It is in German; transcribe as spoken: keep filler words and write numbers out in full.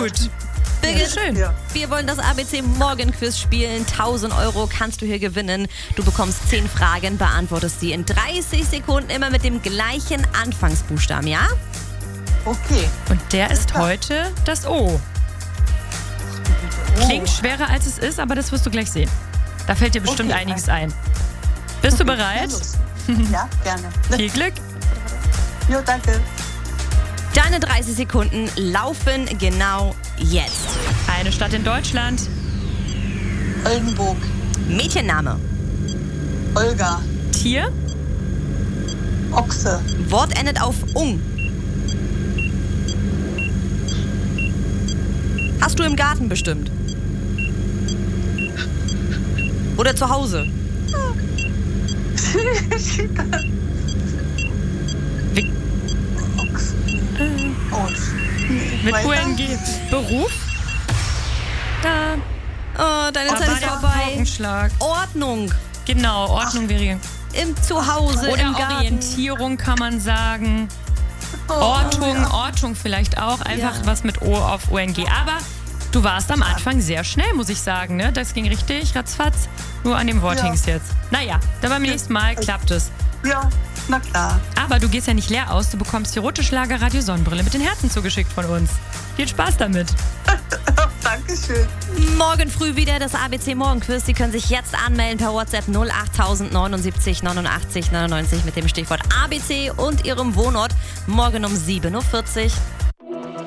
gut. Birgit, schön. Ja. wir wollen das A B C Morgenquiz spielen. tausend Euro kannst du hier gewinnen. Du bekommst zehn Fragen, beantwortest sie in dreißig Sekunden immer mit dem gleichen Anfangsbuchstaben, ja? Okay. Und der ist klar. heute das O. Klingt schwerer als es ist, aber das wirst du gleich sehen. Da fällt dir bestimmt Okay, einiges ein. Bist du Ja, bereit? los. Ja, gerne. Viel Glück. Jo, danke. Deine dreißig Sekunden laufen genau jetzt. Eine Stadt in Deutschland. Oldenburg. Mädchenname. Olga. Tier. Ochse. Wort endet auf ung. Hast du im Garten bestimmt? Oder zu Hause? Ochse. Oh, nee, Mit weiter? U N G. Beruf. Da Oh, deine da Zeit war ist der vorbei. Paukenschlag. Ordnung. Genau, Ordnung wäre. Im Zuhause, Oder im Garten. Orientierung kann man sagen. Oh, Ortung, ja. Ortung vielleicht auch. Einfach Ja. was mit O auf U N G. Aber du warst am Anfang sehr schnell, muss ich sagen. Ne? Das ging richtig ratzfatz. Nur an dem Wort Ja. hing's jetzt. Naja, dann beim nächsten Mal klappt es. Ja, na klar. Aber du gehst ja nicht leer aus. Du bekommst die rote Schlager-Radio Sonnenbrille mit den Herzen zugeschickt von uns. Viel Spaß damit. Dankeschön. Morgen früh wieder das A B C Morgenquiz. Sie können sich jetzt anmelden per WhatsApp null acht neunundsiebzig neunundachtzig neunundneunzig mit dem Stichwort A B C und Ihrem Wohnort. Morgen um sieben Uhr vierzig.